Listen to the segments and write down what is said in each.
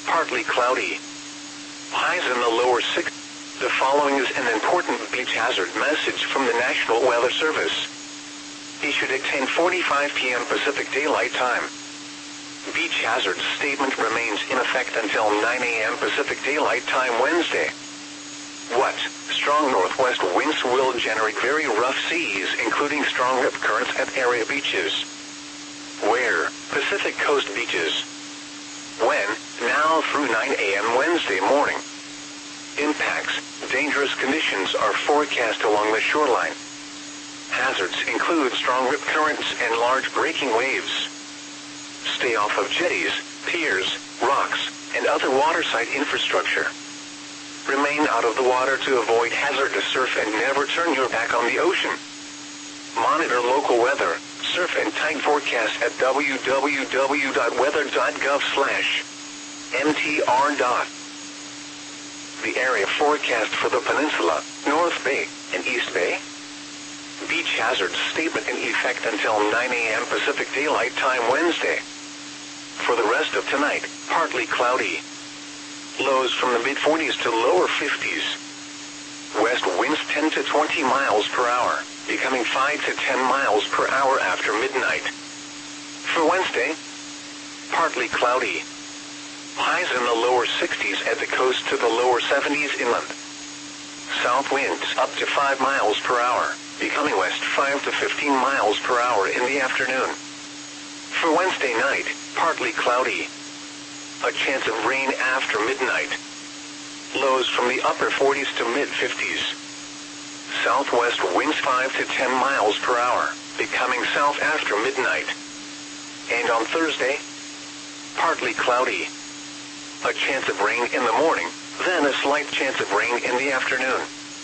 partly cloudy. Highs in the lower 60s. The following is an important beach hazard message from the National Weather Service. Issued at 10:45 p.m. Pacific Daylight Time. Beach hazard statement remains in effect until 9 a.m. Pacific Daylight Time Wednesday. What? Strong northwest winds will generate very rough seas, including strong rip currents at area beaches. Where? Pacific coast beaches. When? Now through 9 a.m. Wednesday morning. Impacts. Dangerous conditions are forecast along the shoreline. Hazards include strong rip currents and large breaking waves. Stay off of jetties, piers, rocks, and other waterside infrastructure. Remain out of the water to avoid hazardous surf and never turn your back on the ocean. Monitor local weather, surf and tide forecast at www.weather.gov/mtr. The area forecast for the peninsula, North Bay, and East Bay. Beach hazard statement in effect until 9 a.m. Pacific Daylight Time Wednesday. For the rest of tonight, partly cloudy. Lows from the mid-40s to lower 50s. West winds 10 to 20 miles per hour, becoming 5 to 10 miles per hour after midnight. For Wednesday, partly cloudy. Highs in the lower 60s at the coast to the lower 70s inland. South winds up to 5 miles per hour, becoming west 5 to 15 miles per hour in the afternoon. For Wednesday night, partly cloudy. A chance of rain after midnight. Lows from the upper 40s to mid-50s. Southwest winds 5 to 10 miles per hour, becoming south after midnight. And on Thursday, partly cloudy. A chance of rain in the morning, then a slight chance of rain in the afternoon.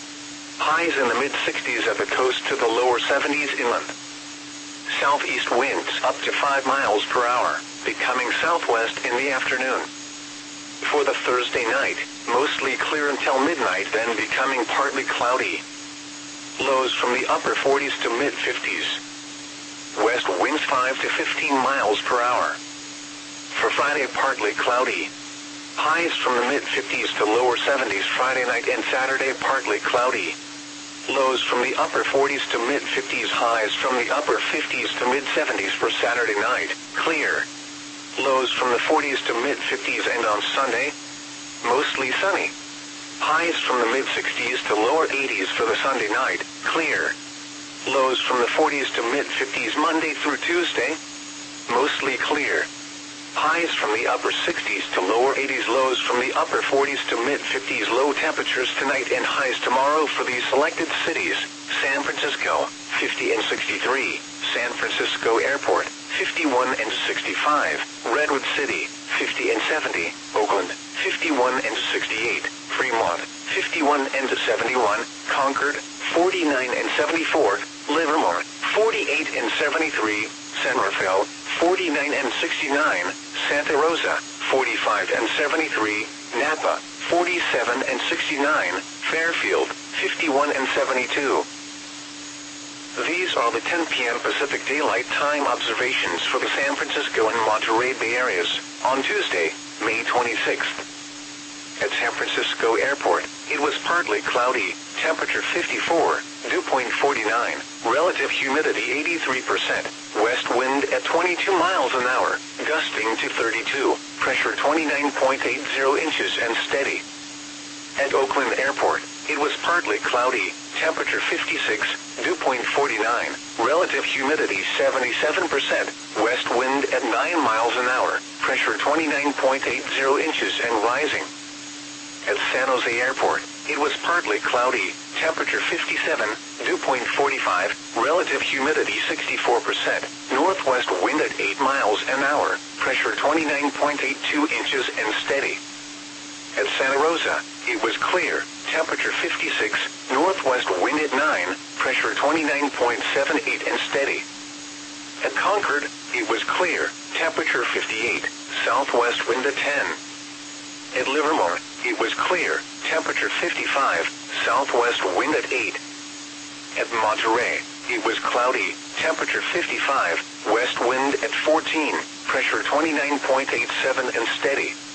Highs in the mid-60s at the coast to the lower 70s inland. Southeast winds up to 5 miles per hour, becoming southwest in the afternoon. For the Thursday night, mostly clear until midnight, then becoming partly cloudy. Lows from the upper 40s to mid-50s. West winds 5 to 15 miles per hour. For Friday, partly cloudy. Highs from the mid-50s to lower 70s Friday night and Saturday, partly cloudy. Lows from the upper 40s to mid-50s, highs from the upper 50s to mid-70s for Saturday night, clear. Lows from the 40s to mid-50s, and on Sunday, mostly sunny. Highs from the mid-60s to lower 80s for the Sunday night, clear. Lows from the 40s to mid-50s Monday through Tuesday, mostly clear. Highs from the upper 60s to lower 80s, lows from the upper 40s to mid-50s, low temperatures tonight and highs tomorrow for these selected cities: San Francisco, 50 and 63, San Francisco Airport, 51 and 65, Redwood City, 50 and 70, Oakland, 51 and 68, Fremont, 51 and 71, Concord, 49 and 74, Livermore, 48 and 73, San Rafael, 49 and 69, Santa Rosa, 45 and 73, Napa, 47 and 69, Fairfield, 51 and 72. These are the 10 p.m. Pacific Daylight Time observations for the San Francisco and Monterey Bay areas on Tuesday, May 26th. At San Francisco Airport, it was partly cloudy, temperature 54, dew point 49, relative humidity 83%, west wind at 22 miles an hour, gusting to 32, pressure 29.80 inches and steady. At Oakland Airport, it was partly cloudy, temperature 56, dew point 49, relative humidity 77%, west wind at 9 miles an hour, pressure 29.80 inches and rising. At San Jose Airport, it was partly cloudy, temperature 57, dew point 45, relative humidity 64%, northwest wind at 8 miles an hour, pressure 29.82 inches and steady. At Santa Rosa, it was clear, temperature 56, northwest wind at 9, pressure 29.78 and steady. At Concord, it was clear, temperature 58, southwest wind at 10. At Livermore, it was clear, temperature 55, southwest wind at 8. At Monterey, it was cloudy, temperature 55, west wind at 14, pressure 29.87 and steady.